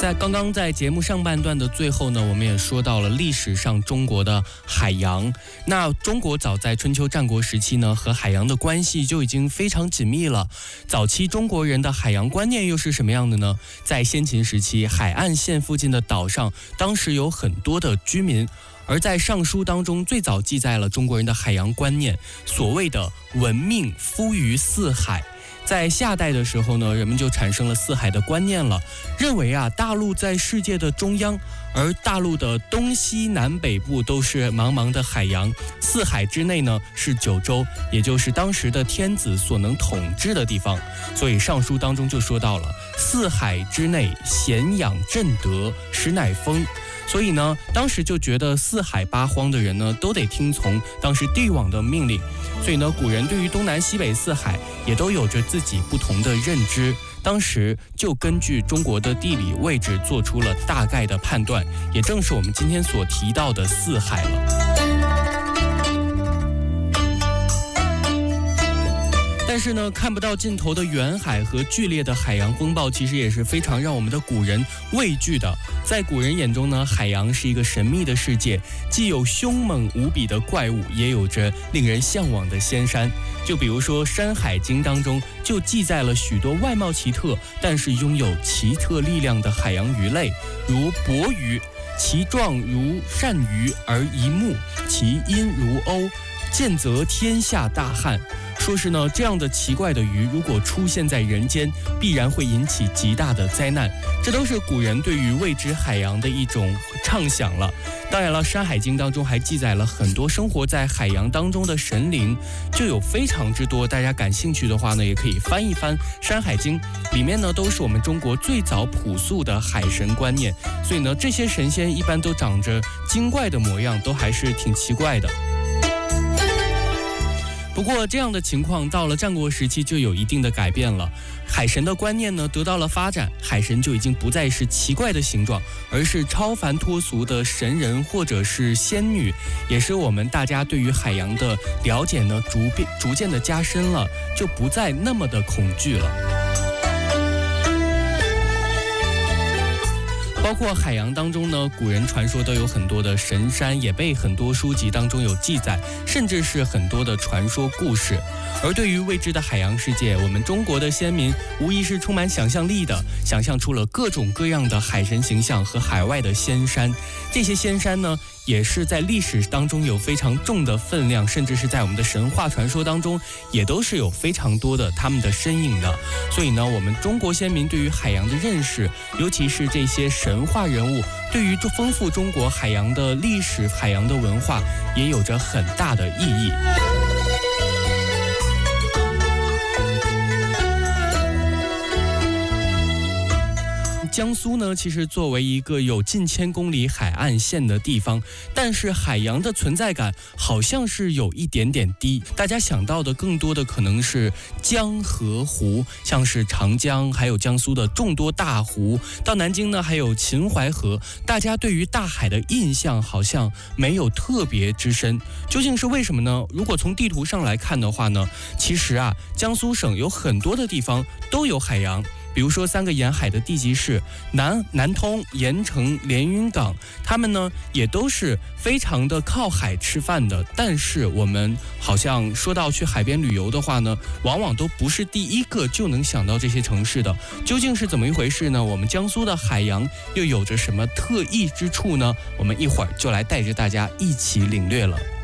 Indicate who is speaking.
Speaker 1: 刚刚在节目上半段的最后呢，我们也说到了历史上中国的海洋。那中国早在春秋战国时期呢，和海洋的关系就已经非常紧密了。早期中国人的海洋观念又是什么样的呢？在先秦时期，海岸线附近的岛上，当时有很多的居民。而在《尚书》当中，最早记载了中国人的海洋观念，所谓的闻命夫于四海。在夏代的时候呢，人们就产生了四海的观念了，认为大陆在世界的中央，而大陆的东西南北部都是茫茫的海洋，四海之内呢是九州，也就是当时的天子所能统治的地方。所以《尚书》当中就说到了四海之内，咸养正德，实乃丰。所以呢，当时就觉得四海八荒的人呢，都得听从当时帝王的命令。所以呢，古人对于东南西北四海也都有着自己不同的认知。当时就根据中国的地理位置做出了大概的判断，也正是我们今天所提到的四海了。但是呢，看不到尽头的远海和剧烈的海洋风暴，其实也是非常让我们的古人畏惧的。在古人眼中呢，海洋是一个神秘的世界，既有凶猛无比的怪物，也有着令人向往的仙山。就比如说《山海经》当中就记载了许多外貌奇特，但是拥有奇特力量的海洋鱼类，如鲱鱼，其状如鳝鱼而一目，其音如鸥，见则天下大旱。说是呢，这样的奇怪的鱼如果出现在人间，必然会引起极大的灾难。这都是古人对于未知海洋的一种畅想了。当然了，《山海经》当中还记载了很多生活在海洋当中的神灵，就有非常之多。大家感兴趣的话呢，也可以翻一翻《山海经》，里面呢都是我们中国最早朴素的海神观念。所以呢，这些神仙一般都长着精怪的模样，都还是挺奇怪的。不过这样的情况到了战国时期就有一定的改变了，海神的观念呢得到了发展，海神就已经不再是奇怪的形状，而是超凡脱俗的神人或者是仙女，也是我们大家对于海洋的了解呢逐渐的加深了，就不再那么的恐惧了。包括海洋当中呢，古人传说都有很多的神山，也被很多书籍当中有记载，甚至是很多的传说故事。而对于未知的海洋世界，我们中国的先民无疑是充满想象力的，想象出了各种各样的海神形象和海外的仙山。这些仙山呢，也是在历史当中有非常重的分量，甚至是在我们的神话传说当中也都是有非常多的他们的身影的。所以呢，我们中国先民对于海洋的认识，尤其是这些神话人物，对于丰富中国海洋的历史、海洋的文化也有着很大的意义。江苏呢，其实作为一个有近1000公里海岸线的地方，但是海洋的存在感好像是有一点点低。大家想到的更多的可能是江河湖，像是长江，还有江苏的众多大湖。到南京呢，还有秦淮河。大家对于大海的印象好像没有特别之深，究竟是为什么呢？如果从地图上来看的话呢，其实江苏省有很多的地方都有海洋。比如说3个沿海的地级市南通、盐城、连云港，他们呢也都是非常的靠海吃饭的。但是我们好像说到去海边旅游的话呢，往往都不是第一个就能想到这些城市的。究竟是怎么一回事呢？我们江苏的海洋又有着什么特异之处呢？我们一会儿就来带着大家一起领略了。